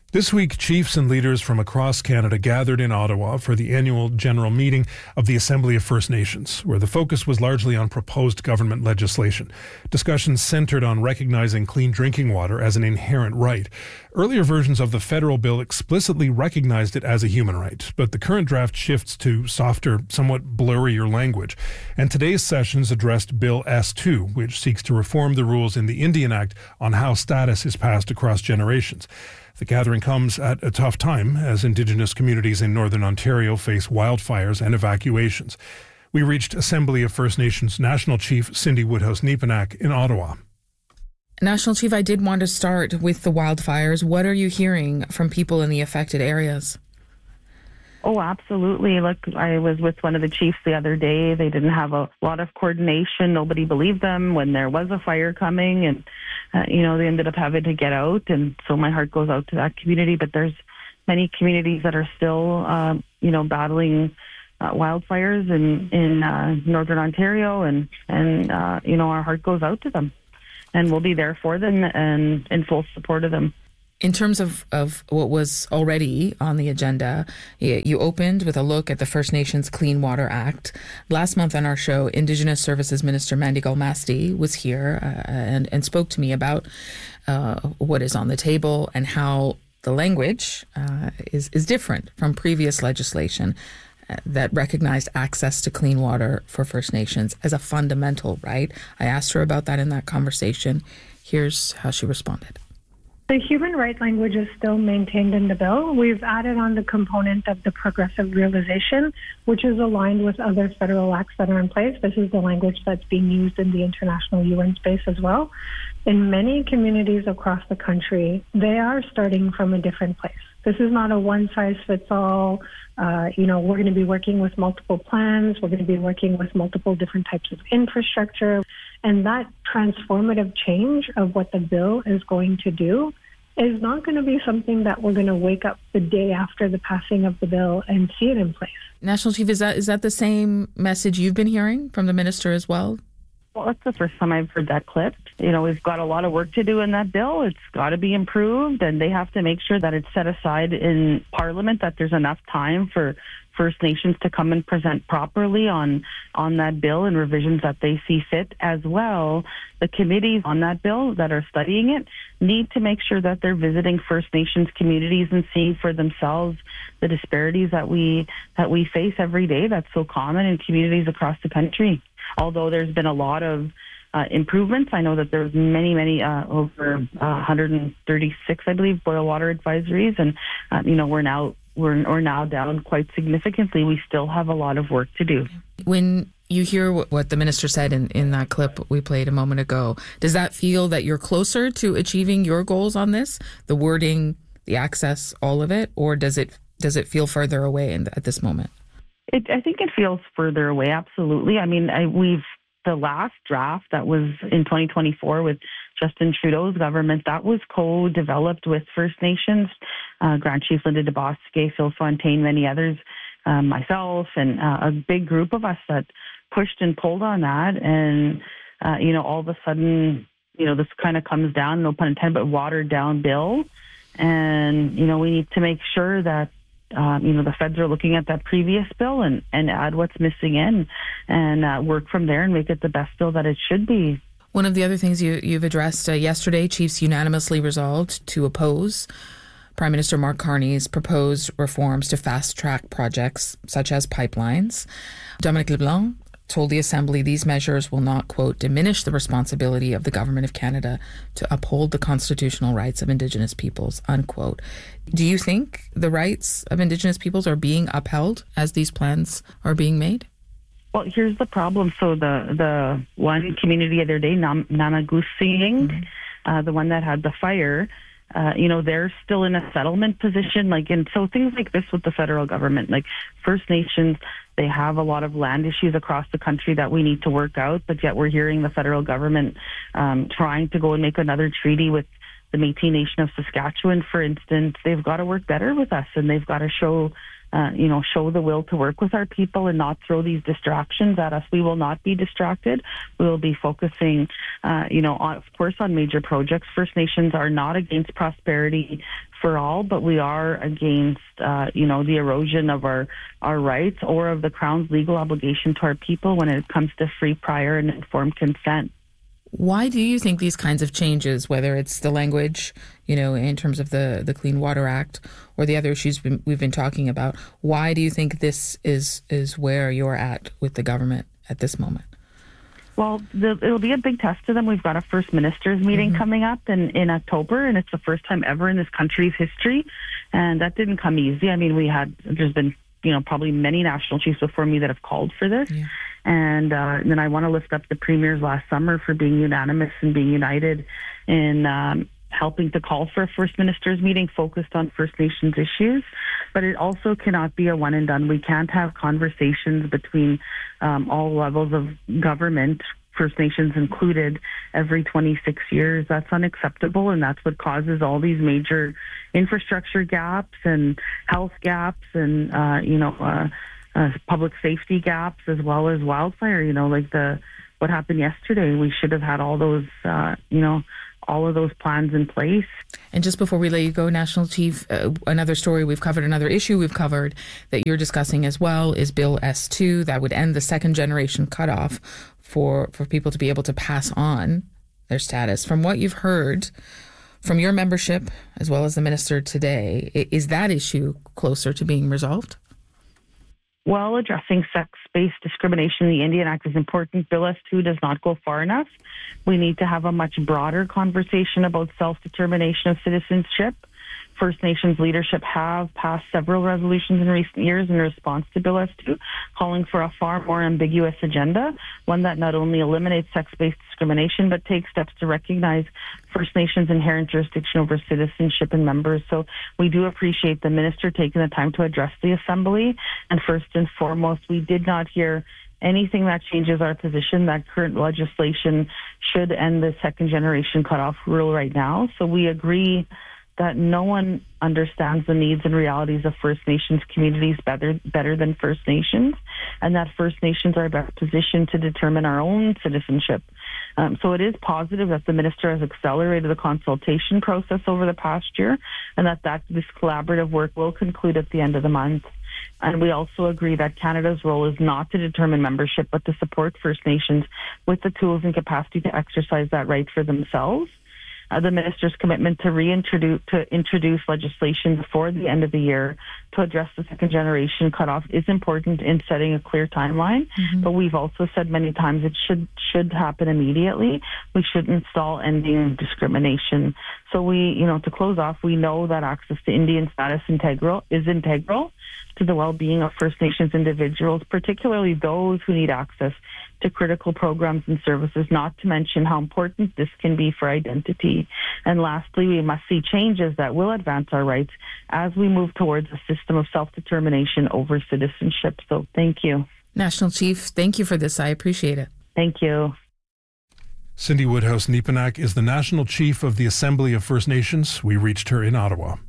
This week, chiefs and leaders from across Canada gathered in Ottawa for the annual general meeting of the Assembly of First Nations, where the focus was largely on proposed government legislation. Discussions centered on recognizing clean drinking water as an inherent right. Earlier versions of the federal bill explicitly recognized it as a human right, but the current draft shifts to softer, somewhat blurrier language. And today's sessions addressed Bill S2, which seeks to reform the rules in the Indian Act on how status is passed across generations. The gathering comes at a tough time as Indigenous communities in Northern Ontario face wildfires and evacuations. We reached Assembly of First Nations National Chief Cindy Woodhouse-Nepinak in Ottawa. National Chief, I did want to start with the wildfires. What are you hearing from people in the affected areas? Oh, absolutely. Look, I was with one of the chiefs the other day. They didn't have a lot of coordination. Nobody believed them when there was a fire coming, and they ended up having to get out. And so my heart goes out to that community. But there's many communities that are still, battling wildfires in Northern Ontario, and our heart goes out to them, and we'll be there for them and in full support of them. In terms of what was already on the agenda, you opened with a look at the First Nations Clean Water Act. Last month on our show, Indigenous Services Minister Mandy Galmasti was here and spoke to me about what is on the table and how the language is different from previous legislation that recognized access to clean water for First Nations as a fundamental right. I asked her about that in that conversation. Here's how she responded. The human rights language is still maintained in the bill. We've added on the component of the progressive realization, which is aligned with other federal acts that are in place. This is the language that's being used in the international UN space as well. In many communities across the country, they are starting from a different place. This is not a one-size-fits-all. We're going to be working with multiple plans. We're going to be working with multiple different types of infrastructure. And that transformative change of what the bill is going to do is not going to be something that we're going to wake up the day after the passing of the bill and see it in place. National Chief, is that the same message you've been hearing from the minister as well? Well, that's the first time I've heard that clip. We've got a lot of work to do in that bill. It's got to be improved, and they have to make sure that it's set aside in Parliament, that there's enough time for First Nations to come and present properly on that bill and revisions that they see fit as well. The committees on that bill that are studying it need to make sure that they're visiting First Nations communities and seeing for themselves the disparities that we face every day that's so common in communities across the country. Although there's been a lot of improvements, I know that there's many, over 136, I believe, boil water advisories, and we're now down quite significantly. We still have a lot of work to do. When you hear what the minister said in that clip we played a moment ago, does that feel that you're closer to achieving your goals on this, the wording, the access, all of it, or does it feel further away at this moment? I think it feels further away, absolutely. I mean, the last draft that was in 2024 with Justin Trudeau's government, that was co-developed with First Nations, Grand Chief Linda DeBosque, Phil Fontaine, many others, myself, and a big group of us that pushed and pulled on that. And, all of a sudden, this kind of comes down, no pun intended, but watered down bill. And, we need to make sure that the feds are looking at that previous bill and add what's missing in and work from there and make it the best bill that it should be. One of the other things you've addressed yesterday, chiefs unanimously resolved to oppose Prime Minister Mark Carney's proposed reforms to fast-track projects such as pipelines. Dominic LeBlanc told the Assembly these measures will not, quote, diminish the responsibility of the Government of Canada to uphold the constitutional rights of Indigenous peoples, unquote. Do you think the rights of Indigenous peoples are being upheld as these plans are being made? Well, here's the problem. So the one community the other day, Namagusiing, the one that had the fire, they're still in a settlement position. And so things like this with the federal government, like First Nations, they have a lot of land issues across the country that we need to work out, but yet we're hearing the federal government trying to go and make another treaty with the Métis Nation of Saskatchewan, for instance. They've got to work better with us, and they've got to show show the will to work with our people and not throw these distractions at us. We will not be distracted. We will be focusing, of course, on major projects. First Nations are not against prosperity for all, but we are against, the erosion of our rights or of the Crown's legal obligation to our people when it comes to free, prior, and informed consent. Why do you think these kinds of changes, whether it's the language, in terms of the Clean Water Act or the other issues we've been talking about, why do you think this is where you're at with the government at this moment? Well, it'll be a big test to them. We've got a First Ministers meeting coming up in October, and it's the first time ever in this country's history. And that didn't come easy. I mean, there's been, probably many national chiefs before me that have called for this. Yeah. And then I want to lift up the premiers last summer for being unanimous and being united in helping to call for a First Ministers meeting focused on First Nations issues. But it also cannot be a one and done. We can't have conversations between all levels of government, First Nations included, every 26 years. That's unacceptable, and that's what causes all these major infrastructure gaps and health gaps and, public safety gaps, as well as wildfire, what happened yesterday. We should have had all those, all of those plans in place. And just before we let you go, National Chief, another story we've covered, another issue we've covered that you're discussing as well is Bill S2 that would end the second generation cutoff for people to be able to pass on their status. From what you've heard from your membership, as well as the minister today, is that issue closer to being resolved? Well, addressing sex-based discrimination in the Indian Act is important. Bill S2 does not go far enough. We need to have a much broader conversation about self-determination of citizenship. First Nations leadership have passed several resolutions in recent years in response to Bill S2, calling for a far more ambiguous agenda, one that not only eliminates sex-based discrimination, but takes steps to recognize First Nations' inherent jurisdiction over citizenship and members. So we do appreciate the minister taking the time to address the Assembly. And first and foremost, we did not hear anything that changes our position that current legislation should end the second generation cutoff rule right now. So we agree that no one understands the needs and realities of First Nations communities better than First Nations, and that First Nations are best positioned to determine our own citizenship. So it is positive that the minister has accelerated the consultation process over the past year, and that this collaborative work will conclude at the end of the month. And we also agree that Canada's role is not to determine membership, but to support First Nations with the tools and capacity to exercise that right for themselves. The minister's commitment to introduce legislation before the end of the year to address the second generation cutoff is important in setting a clear timeline. But we've also said many times it should happen immediately. We shouldn't stall ending discrimination. So to close off, we know that access to Indian status is integral to the well-being of First Nations individuals, particularly those who need access to critical programs and services, not to mention how important this can be for identity. And lastly, we must see changes that will advance our rights as we move towards a system of self-determination over citizenship. So thank you. National Chief, thank you for this. I appreciate it. Thank you. Cindy Woodhouse-Nepinak is the National Chief of the Assembly of First Nations. We reached her in Ottawa.